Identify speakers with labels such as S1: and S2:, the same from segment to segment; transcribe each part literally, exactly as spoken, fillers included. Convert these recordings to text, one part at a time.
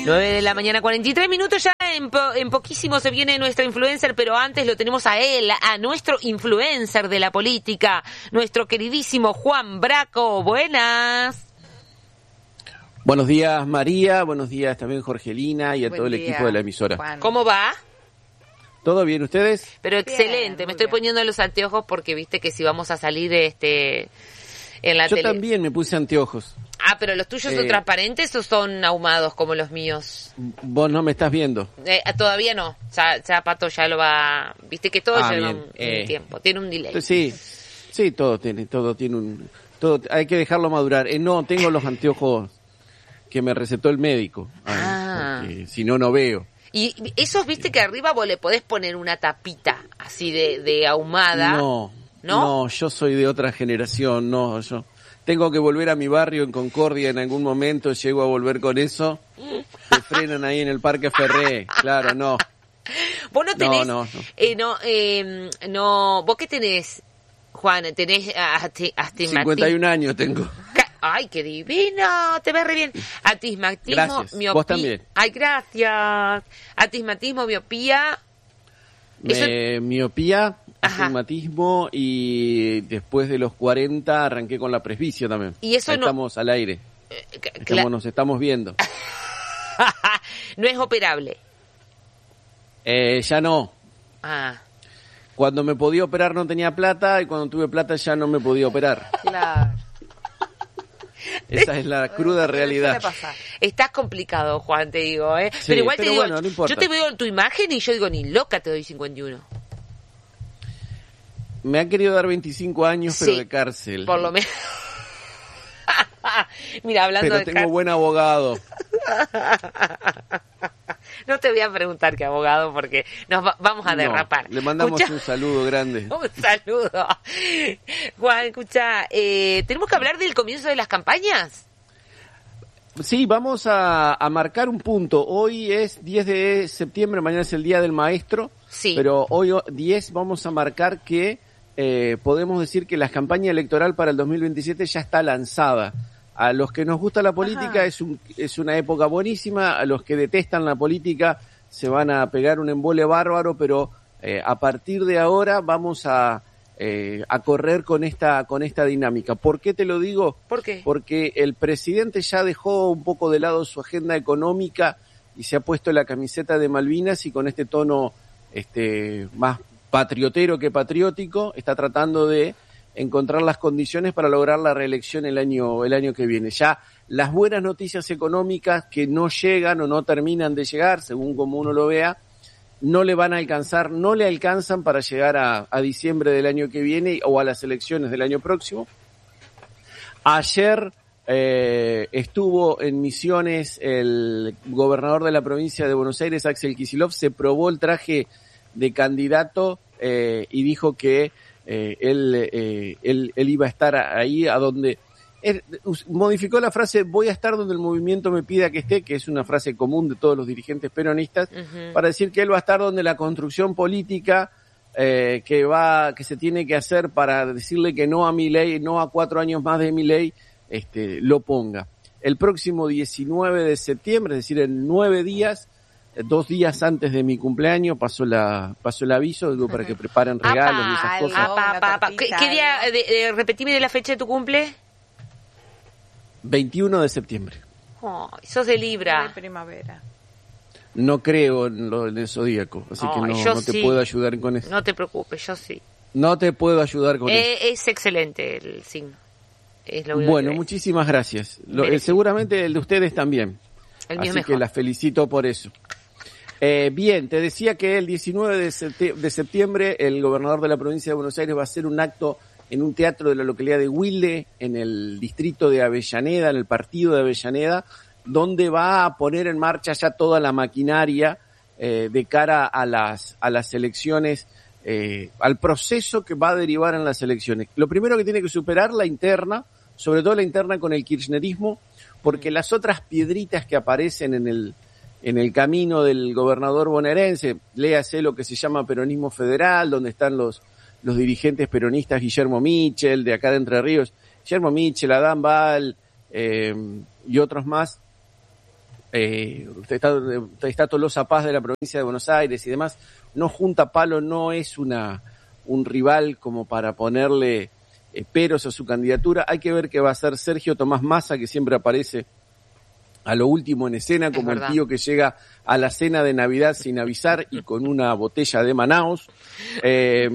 S1: nueve de la mañana, cuarenta y tres minutos. Ya en, po, en poquísimo se viene nuestra influencer, pero antes lo tenemos a él, a nuestro influencer de la política, nuestro queridísimo Juan Braco. Buenas.
S2: Buenos días, María. Buenos días también, Jorgelina, y a
S1: Buen
S2: todo el
S1: día,
S2: equipo de la emisora.
S1: Juan. ¿Cómo va?
S2: ¿Todo bien ustedes?
S1: Pero excelente.
S3: Bien,
S1: me estoy
S3: bien.
S1: poniendo los anteojos porque viste que si vamos a salir este en la
S2: Yo
S1: tele.
S2: también me puse anteojos.
S1: Ah, pero los tuyos
S2: Eh,
S1: son transparentes o son ahumados como los míos.
S2: Vos no me estás viendo.
S1: Eh, todavía no. Ya, ya Pato ya lo va. Viste que todo
S2: Ah,
S1: lleva
S2: bien.
S1: un,
S2: Eh,
S1: un tiempo. Tiene un delay.
S2: Sí, sí, todo tiene, todo tiene un, todo, hay que dejarlo madurar. Eh, no, tengo los anteojos que me recetó el médico. Ay,
S1: Ah.
S2: porque si no, no veo.
S1: Y esos, viste que arriba vos le podés poner una tapita así de, de ahumada.
S2: No,
S1: ¿No?
S2: no, yo soy de otra generación, no, yo tengo que volver a mi barrio en Concordia en algún momento, llego a volver con eso, me frenan ahí en el Parque Ferré, claro, no.
S1: Vos no tenés.
S2: No, no, no.
S1: Eh, no, eh, no. ¿Vos qué tenés, Juan? ¿Tenés asti- astigmatismo?
S2: cincuenta y un años tengo.
S1: Ca- Ay, qué divino, te ves re bien. Astigmatismo,
S2: Gracias,
S1: miopía.
S2: vos también.
S1: Ay, gracias. Astigmatismo, miopía. Eso-
S2: Eh, miopía,
S1: Ajá.
S2: astigmatismo y después de los cuarenta arranqué con la presbicia también.
S1: Y eso
S2: Ahí
S1: no-
S2: estamos al aire,
S1: eh, cla-
S2: estamos, nos estamos viendo.
S1: no es operable.
S2: Eh, ya no.
S1: Ah.
S2: Cuando me podía operar no tenía plata y cuando tuve plata ya no me podía operar.
S3: Claro.
S2: Esa es la cruda realidad.
S3: Suele pasar.
S1: Estás complicado, Juan, te digo, ¿eh?
S2: Sí,
S1: pero igual
S2: pero
S1: te digo,
S2: bueno, no importa.
S1: yo te veo en tu imagen y yo digo, ni loca te doy cincuenta y uno.
S2: Me han querido dar veinticinco años, pero
S1: Sí,
S2: de cárcel.
S1: Por lo menos. Mira, hablando
S2: Pero
S1: de
S2: tengo
S1: car-
S2: buen abogado.
S1: No te voy a preguntar qué abogado porque nos va- vamos a
S2: No,
S1: derrapar.
S2: le mandamos
S1: Escucha-
S2: un saludo grande.
S1: Un saludo. Juan, escucha, eh, ¿tenemos que hablar del comienzo de las campañas?
S2: Sí, vamos a, a marcar un punto. Hoy es diez de septiembre, mañana es el Día del Maestro.
S1: Sí.
S2: Pero hoy o- diez vamos a marcar que eh, podemos decir que la campaña electoral para el dos mil veintisiete ya está lanzada. A los que nos gusta la política
S3: Ajá.
S2: es un, es una época buenísima, a los que detestan la política se van a pegar un embole bárbaro, pero eh, a partir de ahora vamos a, eh, a correr con esta, con esta dinámica. ¿Por qué te lo digo?
S1: ¿Por qué?
S2: Porque el presidente ya dejó un poco de lado su agenda económica y se ha puesto la camiseta de Malvinas y con este tono este más patriotero que patriótico está tratando de encontrar las condiciones para lograr la reelección el año el año que viene. Ya las buenas noticias económicas que no llegan o no terminan de llegar, según como uno lo vea, no le van a alcanzar, no le alcanzan para llegar a, a diciembre del año que viene o a las elecciones del año próximo. Ayer eh, estuvo en Misiones el gobernador de la provincia de Buenos Aires, Axel Kicillof, se probó el traje de candidato eh, y dijo que eh, él, eh, él, él iba a estar ahí a donde... Él modificó la frase, voy a estar donde el movimiento me pida que esté, que es una frase común de todos los dirigentes peronistas,
S1: Ujú.
S2: para decir que él va a estar donde la construcción política eh, que va, que se tiene que hacer para decirle que no a Milei, no a cuatro años más de Milei, este, lo ponga. El próximo diecinueve de septiembre, es decir, en nueve días, eh, dos días antes de mi cumpleaños, pasó la, pasó el aviso, digo, para que preparen regalos y esas
S3: algo.
S2: cosas.
S1: Apa, apa, apa. ¿Qué,
S3: tortita,
S1: qué día?
S3: algo.
S1: De, de- repetime de la fecha de tu cumple.
S2: veintiuno de septiembre.
S1: Oh, sos de Libra.
S3: De primavera.
S2: No creo en lo del zodíaco, así que
S1: Ay,
S2: no,
S1: yo
S2: no te
S1: sí.
S2: puedo ayudar con eso.
S1: No te preocupes, yo sí.
S2: No te puedo ayudar con eso.
S1: Eh, es excelente el signo. Es lo único
S2: Bueno,
S1: que-
S2: muchísimas gracias. Lo- eh,
S1: Merecido.
S2: seguramente el de ustedes también.
S1: El mío
S2: Así
S1: es
S2: que
S1: mejor.
S2: las felicito por eso. Eh, bien, te decía que el diecinueve de septi- de septiembre el gobernador de la provincia de Buenos Aires va a hacer un acto en un teatro de la localidad de Wilde, en el distrito de Avellaneda, en el partido de Avellaneda, donde va a poner en marcha ya toda la maquinaria eh, de cara a las, a las elecciones, eh, al proceso que va a derivar en las elecciones. Lo primero que tiene que superar la interna, sobre todo la interna con el kirchnerismo, porque las otras piedritas que aparecen en el, en el camino del gobernador bonaerense, léase lo que se llama peronismo federal, donde están los, los dirigentes peronistas Guillermo Michel, de acá de Entre Ríos, Guillermo Michel, Adán Val, eh, y otros más, eh, está, está Tolosa Paz de la provincia de Buenos Aires y demás, no junta palo, no es una un rival como para ponerle eh, peros a su candidatura. Hay que ver qué va a hacer Sergio Tomás Massa, que siempre aparece a lo último en escena, como el tío que llega a la cena de Navidad sin avisar y con una botella de Manaos. Eh,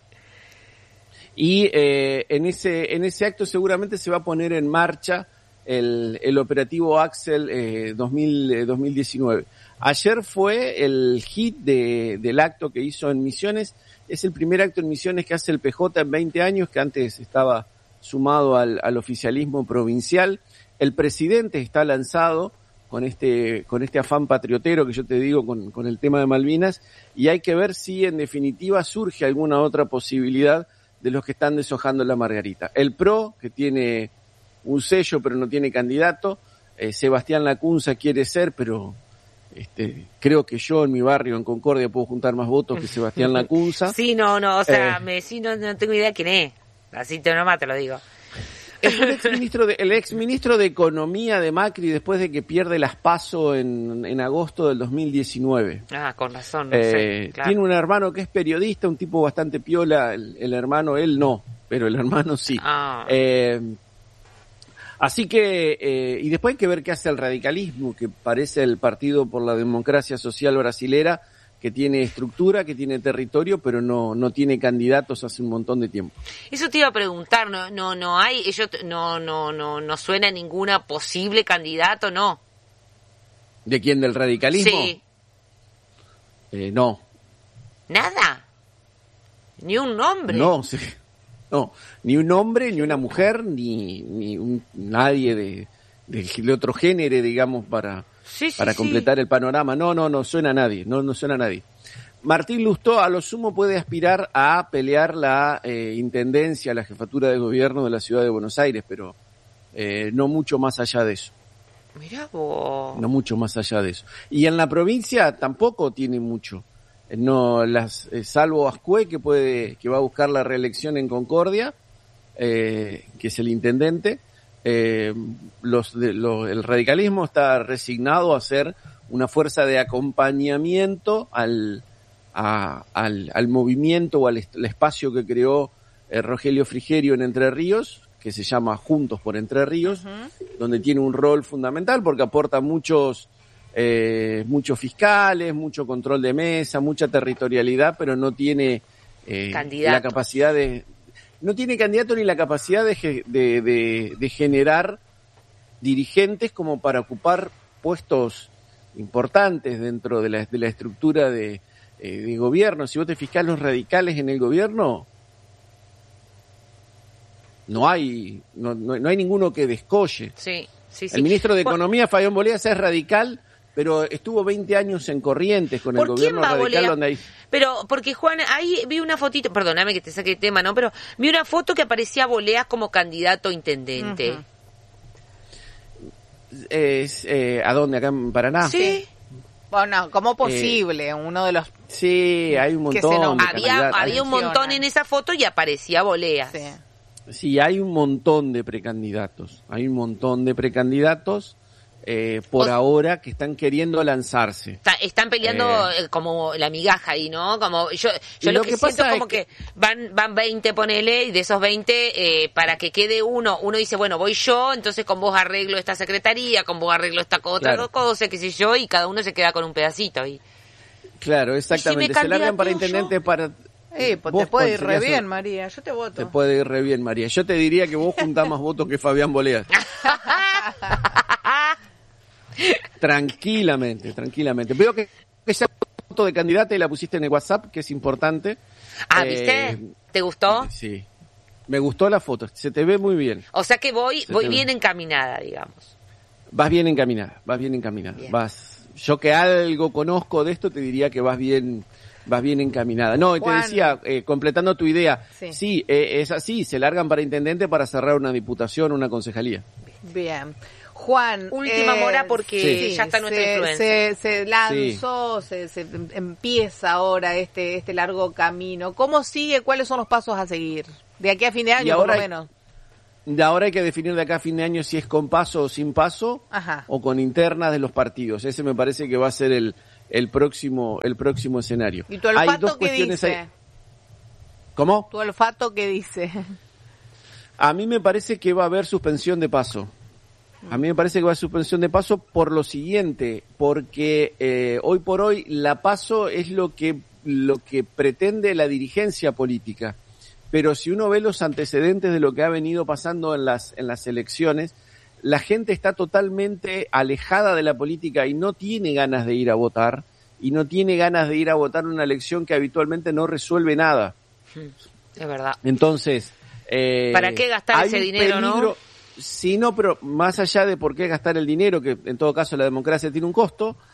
S2: y eh, en ese en ese acto seguramente se va a poner en marcha el, el operativo Axel eh, dos mil, eh, dos mil diecinueve. Ayer fue el hit de, del acto que hizo en Misiones. Es el primer acto en Misiones que hace el P J en veinte años, que antes estaba sumado al, al oficialismo provincial. El presidente está lanzado con este con este afán patriotero que yo te digo con, con el tema de Malvinas, y hay que ver si en definitiva surge alguna otra posibilidad de los que están deshojando la margarita. El P R O, que tiene un sello pero no tiene candidato, eh, Sebastián Lacunza quiere ser, pero este creo que yo en mi barrio, en Concordia, puedo juntar más votos que Sebastián Lacunza.
S1: Sí, no, no, o sea,
S2: eh,
S1: me, sí, no, no tengo idea quién es, así te nomás te lo digo.
S2: Es el ex ministro de, el ex ministro de Economía de Macri después de que pierde las PASO en, en agosto del dos mil diecinueve.
S1: Ah, con razón, no
S2: eh,
S1: sé, claro.
S2: Tiene un hermano que es periodista, un tipo bastante piola, el, el hermano, él no, pero el hermano sí.
S1: Ah.
S2: Eh, así que, eh, y después hay que ver qué hace el radicalismo, que parece el Partido por la Democracia Social brasilera, que tiene estructura, que tiene territorio, pero no no tiene candidatos hace un montón de tiempo.
S1: Eso te iba a preguntar, no no no hay, ellos no no no no suena ninguna posible candidato, ¿no?
S2: ¿De quién? ¿Del radicalismo?
S1: Sí.
S2: Eh, no.
S1: Nada. Ni un nombre.
S2: No, sí. No, ni un hombre, ni una mujer, ni ni un, nadie de, de, de otro género, digamos, para
S1: Sí, sí,
S2: para
S1: sí.
S2: completar el panorama. No, no, no suena a nadie, no, no suena a nadie. Martín Lustó a lo sumo puede aspirar a pelear la eh, intendencia, la jefatura de gobierno de la ciudad de Buenos Aires, pero eh, no mucho más allá de eso.
S1: Mirá vos.
S2: No mucho más allá de eso. Y en la provincia tampoco tiene mucho. Eh, No, las, eh, salvo Ascue, que puede, que va a buscar la reelección en Concordia, eh, que es el intendente. Eh, los, de, lo, el radicalismo está resignado a ser una fuerza de acompañamiento al, a, al, al movimiento o al, est- al espacio que creó eh, Rogelio Frigerio en Entre Ríos, que se llama Juntos por Entre Ríos, uh-huh. donde tiene un rol fundamental porque aporta muchos eh, muchos fiscales, mucho control de mesa, mucha territorialidad, pero no tiene eh, la capacidad de no tiene candidato ni la capacidad de, de, de, de generar dirigentes como para ocupar puestos importantes dentro de la, de la estructura de, eh, de gobierno. Si vos te fijás, los radicales en el gobierno, no hay no, no, no hay ninguno que descolle.
S1: Sí, sí, sí.
S2: El ministro de
S1: Por...
S2: Economía, Fabián Boleas, es radical, pero estuvo veinte años en Corrientes con el gobierno radical Bolea? donde hay...
S1: Pero, porque Juan, ahí vi una fotito, perdóname que te saque el tema, ¿no? Pero vi una foto que aparecía Boleas como candidato a intendente. Uh-huh.
S2: Es, eh, ¿a dónde? ¿Acá en Paraná?
S1: Sí.
S3: Bueno, ¿cómo posible? Eh, Uno de los...
S2: Sí, hay un montón.
S1: No, de había había un montón en esa foto y aparecía Boleas.
S3: Sí.
S2: Sí, hay un montón de precandidatos. Hay un montón de precandidatos eh, por o, ahora que están queriendo lanzarse.
S1: Está, están peleando eh, como la migaja ahí, ¿no? Como yo yo lo, lo que, que siento es como que, que van van veinte, ponele, y de esos veinte, eh, para que quede uno, uno dice, bueno, voy yo, entonces con vos arreglo esta secretaría, con vos arreglo esta otra claro. cosa, qué sé yo, y cada uno se queda con un pedacito ahí.
S2: Claro, exactamente. Si se largan para intendente yo? para...
S3: Eh, pues te puede ir re bien, María. Yo te voto.
S2: Te puede ir re bien, María. Yo te diría que vos juntás más votos que Fabián Boleas. Tranquilamente, tranquilamente. Veo que esa foto de candidata y la pusiste en el WhatsApp, que es importante.
S1: Ah, ¿viste? Eh, ¿Te gustó?
S2: Sí. Me gustó la foto. Se te ve muy bien.
S1: O sea que voy Se voy bien ve. encaminada, digamos.
S2: Vas bien encaminada, vas bien encaminada. Bien. Vas. Yo que algo conozco de esto te diría que vas bien... Vas bien encaminada. No,
S3: Juan.
S2: te decía, eh, completando tu idea,
S3: sí,
S2: sí eh, es así, se largan para intendente para cerrar una diputación, una concejalía.
S3: Bien. Juan.
S1: Última eh, mora porque sí, ya está nuestra
S3: se,
S1: influencia.
S3: Se, se lanzó, sí. se, se empieza ahora este este largo camino. ¿Cómo sigue? ¿Cuáles son los pasos a seguir? De aquí a fin de año,
S2: y ahora
S3: por lo menos.
S2: De ahora hay que definir de acá a fin de año si es con paso o sin paso,
S3: Ajá.
S2: o con internas de los partidos. Ese me parece que va a ser el, el próximo el próximo escenario.
S3: ¿Y tu olfato
S2: hay dos
S3: qué
S2: cuestiones
S3: dice?
S2: ahí. ¿Cómo?
S3: ¿Tu olfato qué dice?
S2: A mí me parece que va a haber suspensión de paso. A mí me parece que va a haber suspensión de paso por lo siguiente, porque eh, hoy por hoy la paso es lo que lo que pretende la dirigencia política. Pero si uno ve los antecedentes de lo que ha venido pasando en las en las elecciones, la gente está totalmente alejada de la política y no tiene ganas de ir a votar, y no tiene ganas de ir a votar una elección que habitualmente no resuelve nada.
S1: Es verdad.
S2: Entonces, eh,
S1: ¿para qué gastar ese dinero,
S2: peligro,
S1: no?
S2: Sí, no, pero más allá de por qué gastar el dinero, que en todo caso la democracia tiene un costo,